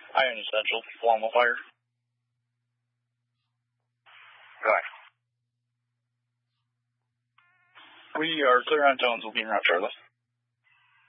Iron Essential, form of fire. Good. We are clear on tones. We'll be in route, Charlie.